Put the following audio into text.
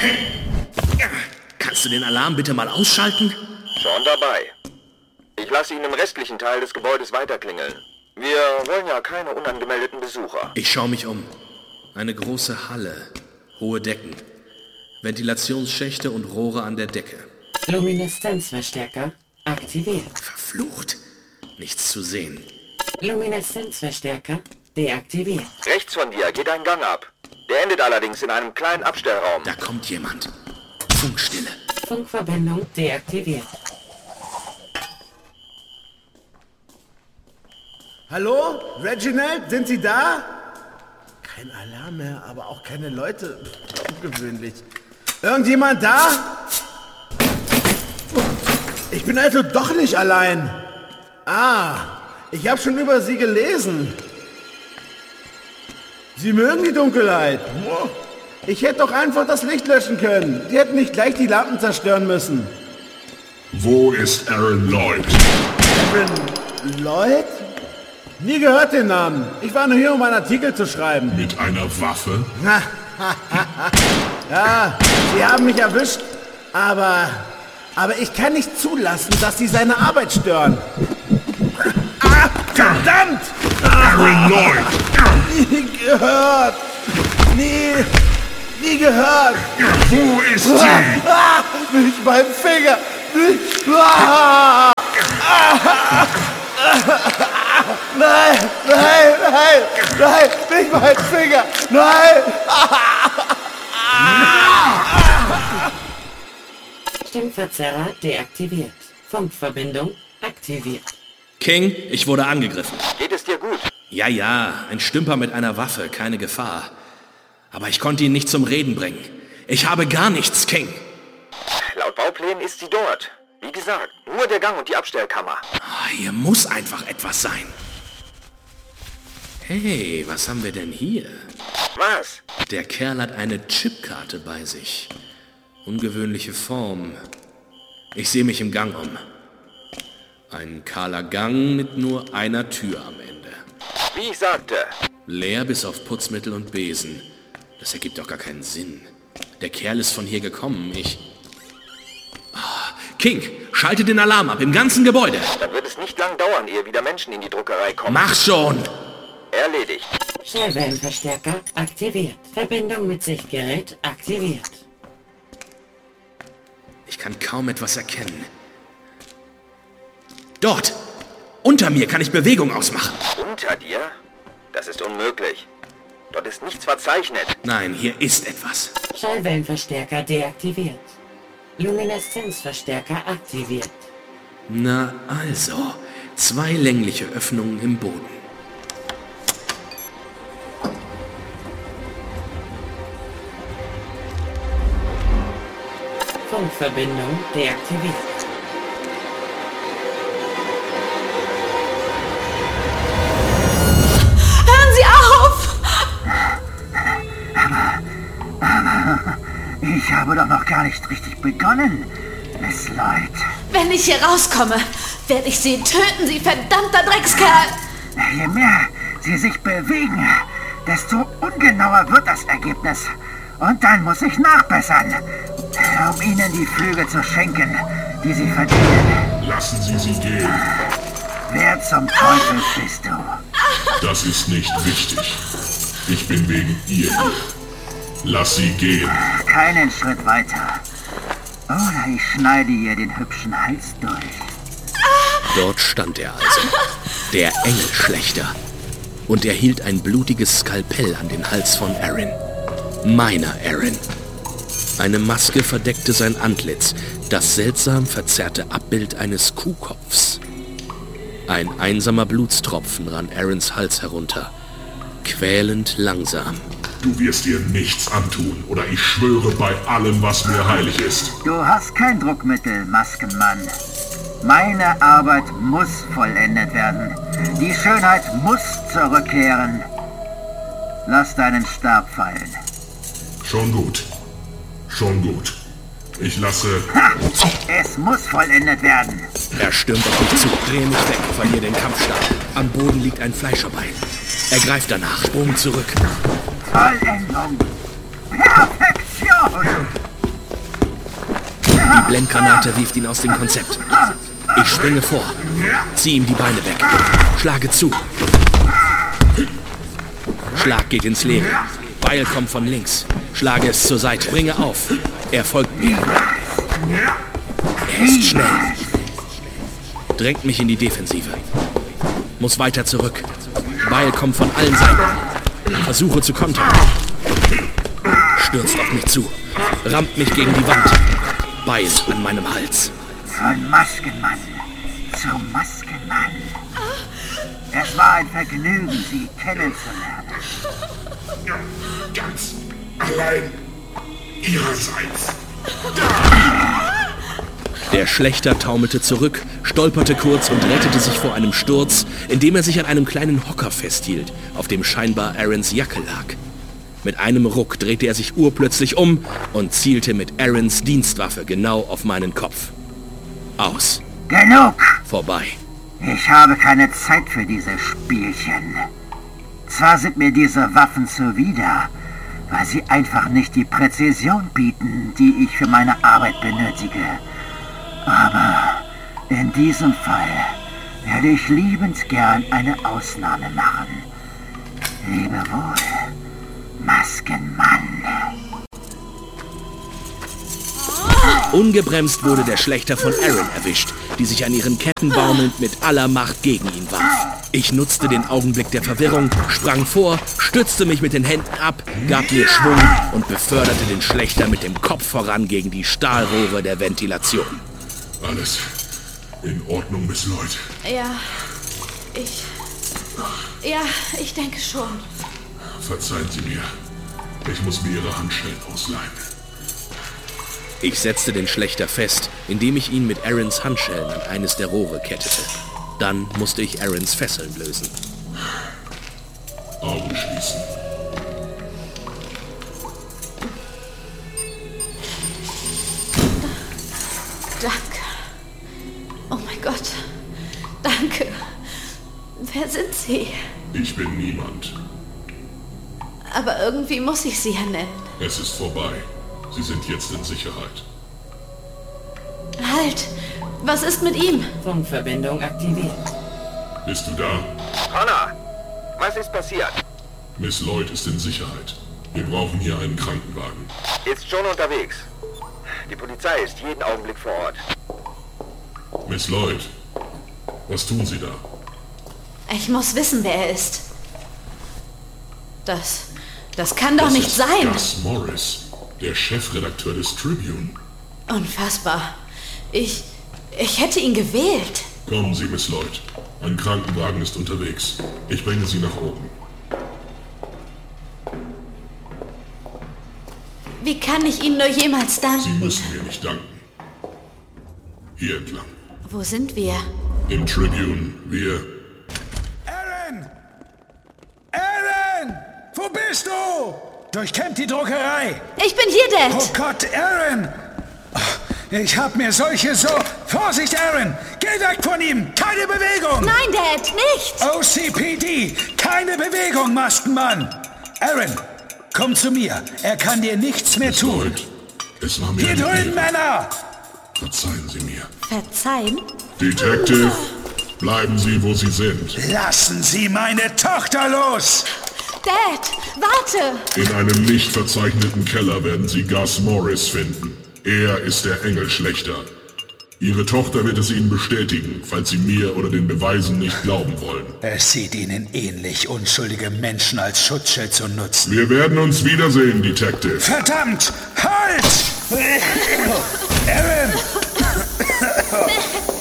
Kannst du den Alarm bitte mal ausschalten? Schon dabei. Ich lasse ihn im restlichen Teil des Gebäudes weiterklingeln. Wir wollen ja keine unangemeldeten Besucher. Ich schaue mich um. Eine große Halle, hohe Decken, Ventilationsschächte und Rohre an der Decke. Lumineszenzverstärker aktiviert. Verflucht. Nichts zu sehen. Lumineszenzverstärker deaktiviert. Rechts von dir geht ein Gang ab. Der endet allerdings in einem kleinen Abstellraum. Da kommt jemand. Funkstille. Funkverbindung deaktiviert. Hallo? Reginald, sind Sie da? Kein Alarm mehr, aber auch keine Leute. Ungewöhnlich. Irgendjemand da? Ich bin also doch nicht allein. Ich habe schon über Sie gelesen. Sie mögen die Dunkelheit. Ich hätte doch einfach das Licht löschen können. Sie hätten nicht gleich die Lampen zerstören müssen. Wo ist Aaron Lloyd? Aaron Lloyd? Nie gehört den Namen. Ich war nur hier, um einen Artikel zu schreiben. Mit einer Waffe? Ja, Sie haben mich erwischt. Aber ich kann nicht zulassen, dass Sie seine Arbeit stören. Verdammt! Aaron Lloyd! Nie gehört. Nie gehört. Wo ist sie? Nicht mein Finger. Nein, nicht mein Finger. Nein. Stimmverzerrer deaktiviert. Funkverbindung aktiviert. King, ich wurde angegriffen. Geht es dir gut? Ja, ein Stümper mit einer Waffe, keine Gefahr. Aber ich konnte ihn nicht zum Reden bringen. Ich habe gar nichts, King. Laut Bauplänen ist sie dort. Wie gesagt, nur der Gang und die Abstellkammer. Hier muss einfach etwas sein. Hey, was haben wir denn hier? Was? Der Kerl hat eine Chipkarte bei sich. Ungewöhnliche Form. Ich sehe mich im Gang um. Ein kahler Gang mit nur einer Tür am Ende. Wie ich sagte. Leer bis auf Putzmittel und Besen. Das ergibt doch gar keinen Sinn. Der Kerl ist von hier gekommen. King, schalte den Alarm ab im ganzen Gebäude. Dann wird es nicht lang dauern, ehe wieder Menschen in die Druckerei kommen. Mach schon! Erledigt. Schallwellenverstärker aktiviert. Verbindung mit Sichtgerät aktiviert. Ich kann kaum etwas erkennen. Dort! Unter mir kann ich Bewegung ausmachen. Unter dir? Das ist unmöglich. Dort ist nichts verzeichnet. Nein, hier ist etwas. Schallwellenverstärker deaktiviert. Lumineszenzverstärker aktiviert. Na also, 2 längliche Öffnungen im Boden. Funkverbindung deaktiviert. Hören Sie auf! Ich habe doch noch gar nicht richtig begonnen, Miss Lloyd. Wenn ich hier rauskomme, werde ich Sie töten, Sie verdammter Dreckskerl! Je mehr Sie sich bewegen, desto ungenauer wird das Ergebnis. Und dann muss ich nachbessern, um Ihnen die Flügel zu schenken, die Sie verdienen. Lassen Sie sie gehen. Wer zum Teufel bist du? Das ist nicht wichtig. Ich bin wegen ihr hier. Lass sie gehen. Keinen Schritt weiter. Oder ich schneide ihr den hübschen Hals durch. Dort stand er also, der Engelschlechter. Und er hielt ein blutiges Skalpell an den Hals von Aaron. Meiner Aaron. Eine Maske verdeckte sein Antlitz, das seltsam verzerrte Abbild eines Kuhkopfs. Ein einsamer Blutstropfen rann Aarons Hals herunter, quälend langsam. Du wirst ihr nichts antun, oder ich schwöre bei allem, was mir heilig ist. Du hast kein Druckmittel, Maskenmann. Meine Arbeit muss vollendet werden. Die Schönheit muss zurückkehren. Lass deinen Stab fallen. Schon gut. Schon gut. Ich lasse... Ha! Es muss vollendet werden. Er stürmt auf mich zu. Drehe mich weg, verliere den Kampfstab. Am Boden liegt ein Fleischerbein. Er greift danach, Bogen zurück. Vollendung. Perfektion. Blendgranate wirft ihn aus dem Konzept. Ich springe vor, ziehe ihm die Beine weg, schlage zu. Schlag geht ins Leere. Beil kommt von links. Schlage es zur Seite. Bringe auf. Er folgt mir. Er ist schnell. Drängt mich in die Defensive. Muss weiter zurück. Beil kommt von allen Seiten. Versuche zu kontern. Stürzt auf mich zu. Rammt mich gegen die Wand. Beil an meinem Hals. Von Maskenmann zu Maskenmann. Es war ein Vergnügen, Sie kennenzulernen. Ganz allein Ihrerseits. Der Schlächter taumelte zurück, stolperte kurz und rettete sich vor einem Sturz, indem er sich an einem kleinen Hocker festhielt, auf dem scheinbar Aarons Jacke lag. Mit einem Ruck drehte er sich urplötzlich um und zielte mit Aarons Dienstwaffe genau auf meinen Kopf. Aus. Genug! Vorbei. Ich habe keine Zeit für diese Spielchen. Zwar sind mir diese Waffen zuwider, weil sie einfach nicht die Präzision bieten, die ich für meine Arbeit benötige. Aber in diesem Fall werde ich liebend gern eine Ausnahme machen. Lebe wohl, Maskenmann. Ungebremst wurde der Schlächter von Aaron erwischt, die sich an ihren Ketten baumelnd mit aller Macht gegen ihn warf. Ich nutzte den Augenblick der Verwirrung, sprang vor, stützte mich mit den Händen ab, gab mir Schwung und beförderte den Schlächter mit dem Kopf voran gegen die Stahlrohre der Ventilation. Alles in Ordnung, Miss Lloyd? Ja, ich denke schon. Verzeihen Sie mir. Ich muss mir Ihre Handschellen ausleihen. Ich setzte den Schlächter fest, indem ich ihn mit Aarons Handschellen an eines der Rohre kettete. Dann musste ich Aarons Fesseln lösen. Augen schließen. Danke. Oh mein Gott. Danke. Wer sind Sie? Ich bin niemand. Aber irgendwie muss ich Sie ja nennen. Es ist vorbei. Sie sind jetzt in Sicherheit. Halt! Was ist mit ihm? Funkverbindung aktiviert. Bist du da? Connor, was ist passiert? Miss Lloyd ist in Sicherheit. Wir brauchen hier einen Krankenwagen. Ist schon unterwegs. Die Polizei ist jeden Augenblick vor Ort. Miss Lloyd, was tun Sie da? Ich muss wissen, wer er ist. Das kann doch nicht ist sein. Gus Morris, der Chefredakteur des Tribune. Unfassbar. Ich hätte ihn gewählt. Kommen Sie, Miss Lloyd. Ein Krankenwagen ist unterwegs. Ich bringe Sie nach oben. Wie kann ich Ihnen nur jemals Sie danken? müssen mir nicht danken. Hier entlang. Wo sind wir? Im Tribune. Wir... Aaron! Aaron! Wo bist du? Durchkämmt die Druckerei. Ich bin hier, Dad. Oh Gott, Aaron! Ich hab mir solche so... Vorsicht, Aaron! Geh weg von ihm! Keine Bewegung! Nein, Dad, nicht! OCPD! Keine Bewegung, Maskenmann! Aaron, komm zu mir. Er kann dir nichts mehr Miss tun. Lloyd, es war mir Hier eine drüben, Ehre. Männer! Verzeihen Sie mir. Verzeihen? Detective, bleiben Sie, wo Sie sind. Lassen Sie meine Tochter los! Dad, warte! In einem nicht verzeichneten Keller werden Sie Gus Morris finden. Er ist der Engelschlächter. Ihre Tochter wird es Ihnen bestätigen, falls Sie mir oder den Beweisen nicht glauben wollen. Es sieht Ihnen ähnlich, unschuldige Menschen als Schutzschild zu nutzen. Wir werden uns wiedersehen, Detective. Verdammt! Halt! Aaron!